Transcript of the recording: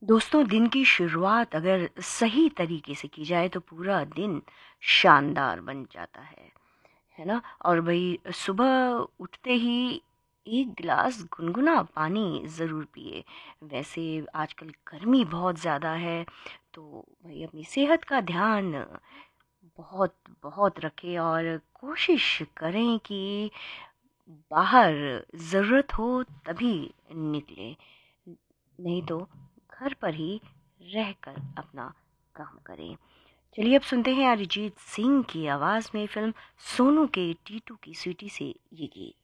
दोस्तों, दिन की शुरुआत अगर सही तरीके से की जाए तो पूरा दिन शानदार बन जाता है ना? और भई सुबह उठते ही 1 गिलास गुनगुना पानी ज़रूर पिएँ। वैसे आजकल गर्मी बहुत ज़्यादा है, तो भई अपनी सेहत का ध्यान बहुत बहुत रखें और कोशिश करें कि बाहर ज़रूरत हो तभी निकलें, नहीं तो घर पर ही रहकर अपना काम करें। चलिए अब सुनते हैं अरिजीत सिंह की आवाज़ में फ़िल्म सोनू के टीटू की स्वीटी से ये गीत।